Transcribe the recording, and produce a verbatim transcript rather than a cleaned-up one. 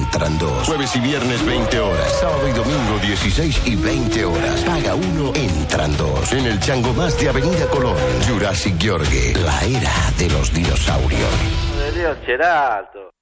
entran dos. Jueves y viernes veinte horas. Sábado y domingo dieciséis y veinte horas. Paga uno, entran dos. En el Chango Más de Avenida Colón. Jurassic Yorgue. La era de los dinosaurios. Dio Cerato.